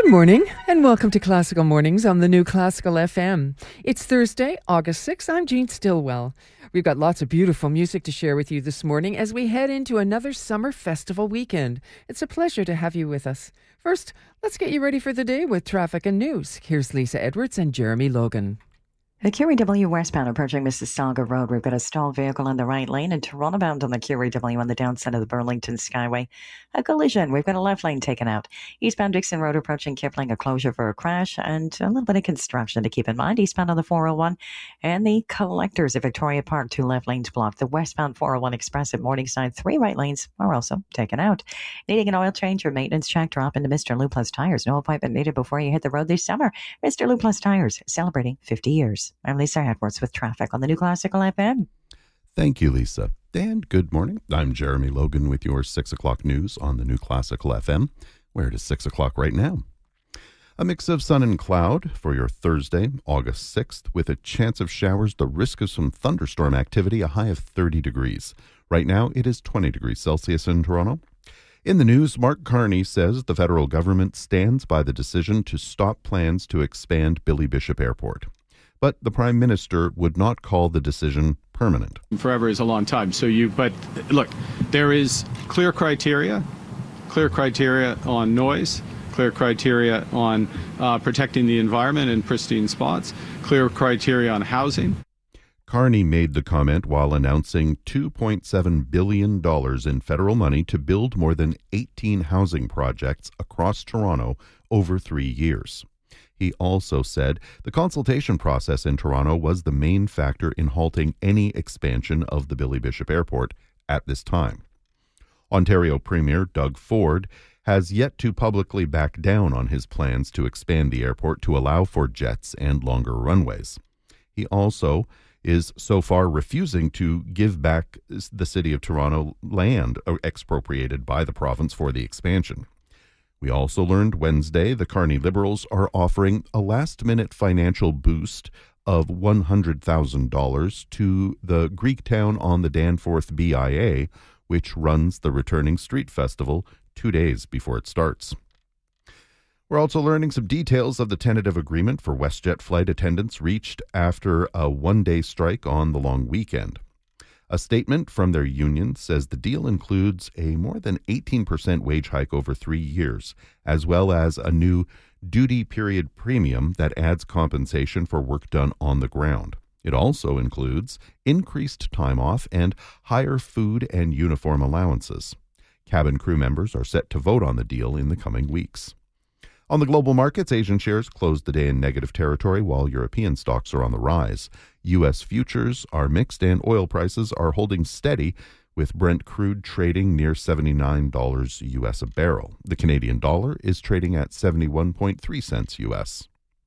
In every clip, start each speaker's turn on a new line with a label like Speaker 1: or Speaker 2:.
Speaker 1: Good morning and welcome to Classical Mornings on the new Classical FM. It's Thursday, August 6th. I'm Jean Stillwell. We've got lots of beautiful music to share with you this morning as we head into another summer festival weekend. It's a pleasure to have you with us. First, let's get you ready for the day with traffic and news. Here's Lisa Edwards and Jeremy Logan.
Speaker 2: The QEW westbound approaching Mississauga Road. We've got a stalled vehicle in the right lane and Toronto bound on the QEW on the downside of the Burlington Skyway. A collision. We've got a left lane taken out. Eastbound Dixon Road approaching Kipling, a closure for a crash and a little bit of construction to keep in mind. Eastbound on the 401 and the Collectors at Victoria Park, 2 left lanes blocked. The westbound 401 Express at Morningside, 3 right lanes are also taken out. Needing an oil change or maintenance check, drop into Mr. Lou Plus Tires. No appointment needed before you hit the road this summer. Mr. Lou Plus Tires, celebrating 50 years. I'm Lisa Edwards with traffic on the new Classical FM.
Speaker 3: Thank you, Lisa. And good morning. I'm Jeremy Logan with your 6 o'clock news on the new Classical FM, where it is 6 o'clock right now. A mix of sun and cloud for your Thursday, August 6th, with a chance of showers, the risk of some thunderstorm activity, a high of 30 degrees. Right now, it is 20 degrees Celsius in Toronto. In the news, Mark Carney says the federal government stands by the decision to stop plans to expand Billy Bishop Airport. But the Prime Minister would not call the decision permanent.
Speaker 4: Forever is a long time. But look, there is clear criteria on noise, clear criteria on protecting the environment in pristine spots, clear criteria on housing.
Speaker 3: Carney made the comment while announcing $2.7 billion in federal money to build more than 18 housing projects across Toronto over 3 years. He also said the consultation process in Toronto was the main factor in halting any expansion of the Billy Bishop Airport at this time. Ontario Premier Doug Ford has yet to publicly back down on his plans to expand the airport to allow for jets and longer runways. He also is so far refusing to give back the City of Toronto land expropriated by the province for the expansion. We also learned Wednesday the Carney Liberals are offering a last-minute financial boost of $100,000 to the Greek town on the Danforth BIA, which runs the returning street festival 2 days before it starts. We're also learning some details of the tentative agreement for WestJet flight attendants reached after a one-day strike on the long weekend. A statement from their union says the deal includes a more than 18% wage hike over 3 years, as well as a new duty period premium that adds compensation for work done on the ground. It also includes increased time off and higher food and uniform allowances. Cabin crew members are set to vote on the deal in the coming weeks. On the global markets, Asian shares closed the day in negative territory while European stocks are on the rise. U.S. futures are mixed and oil prices are holding steady, with Brent crude trading near $79 U.S. a barrel. The Canadian dollar is trading at 71.3 cents U.S.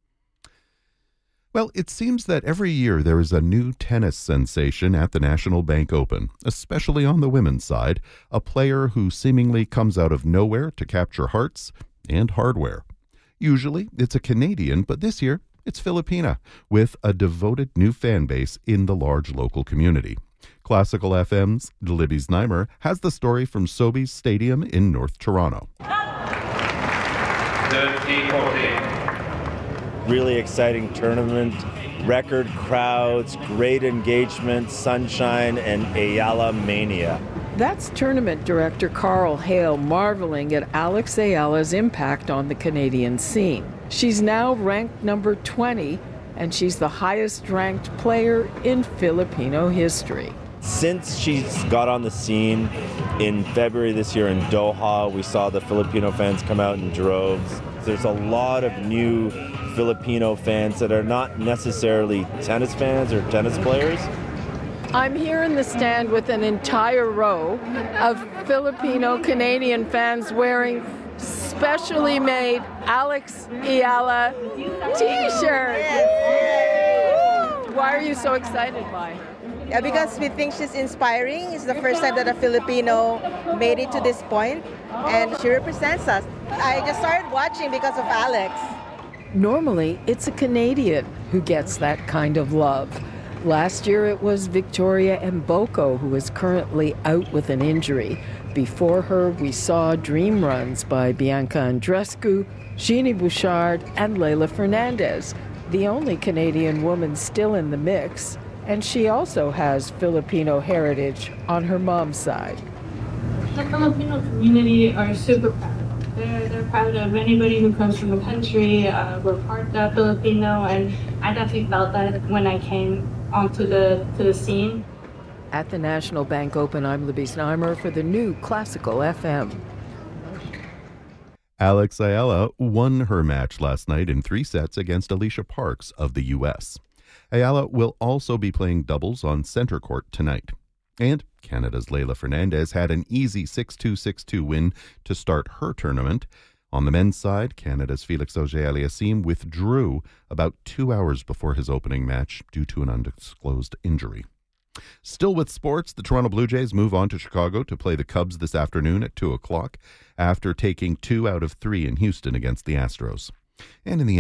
Speaker 3: Well, it seems that every year there is a new tennis sensation at the National Bank Open, especially on the women's side, a player who seemingly comes out of nowhere to capture hearts and hardware. Usually it's a Canadian, but this year it's Filipina, with a devoted new fan base in the large local community. Classical FM's Libby Znaimer has the story from Sobeys Stadium in North Toronto.
Speaker 5: Really exciting tournament, record crowds, great engagement, sunshine, and Ayala mania.
Speaker 6: That's tournament director Carl Hale marveling at Alex Ayala's impact on the Canadian scene. She's now ranked number 20, and she's the highest ranked player in Filipino history.
Speaker 5: Since she's got on the scene in February this year in Doha, we saw the Filipino fans come out in droves. There's a lot of new Filipino fans that are not necessarily tennis fans or tennis players.
Speaker 6: I'm here in the stand with an entire row of Filipino Canadian fans wearing specially made Alex Ayala t-shirts. Why are you so excited by it?
Speaker 7: Yeah, because we think she's inspiring. It's the first time that a Filipino made it to this point, and she represents us. I just started watching because of Alex.
Speaker 6: Normally, it's a Canadian who gets that kind of love. Last year, it was Victoria Mboko, who is currently out with an injury. Before her, we saw dream runs by Bianca Andreescu, Jeannie Bouchard, and Leylah Fernandez, the only Canadian woman still in the mix, and she also has Filipino heritage on her mom's side.
Speaker 8: The Filipino community are super proud. They're proud of anybody who comes from the country. We're part Filipino, and I definitely felt that when I came onto the scene.
Speaker 6: At the National Bank Open, I'm Libby Znaimer for the new Classical FM.
Speaker 3: Alex Ayala won her match last night in 3 sets against Alicia Parks of the U.S. Ayala will also be playing doubles on center court tonight. And Canada's Leylah Fernandez had an easy 6-2, 6-2 win to start her tournament. On the men's side, Canada's Felix Auger-Aliassime withdrew about 2 hours before his opening match due to an undisclosed injury. Still with sports, the Toronto Blue Jays move on to Chicago to play the Cubs this afternoon at 2 o'clock after taking 2 out of 3 in Houston against the Astros. And in the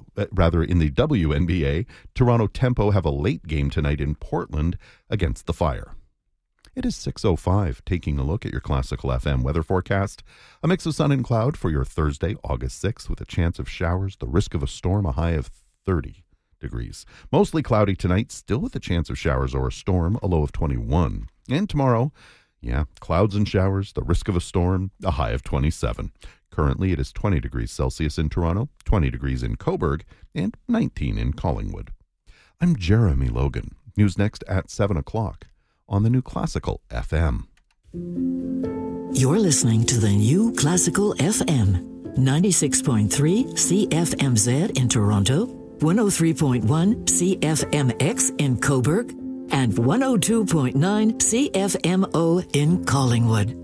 Speaker 3: WNBA, Toronto Tempo have a late game tonight in Portland against the Fire. It is 6:05, taking a look at your Classical FM weather forecast. A mix of sun and cloud for your Thursday, August 6th, with a chance of showers, the risk of a storm, a high of 30 degrees. Mostly cloudy tonight, still with a chance of showers or a storm, a low of 21. And tomorrow, clouds and showers, the risk of a storm, a high of 27. Currently, it is 20 degrees Celsius in Toronto, 20 degrees in Cobourg, and 19 in Collingwood. I'm Jeremy Logan. News next at 7 o'clock on the new Classical FM.
Speaker 9: You're listening to the new Classical FM, 96.3 CFMZ in Toronto, 103.1 CFMX in Cobourg, and 102.9 CFMO in Collingwood.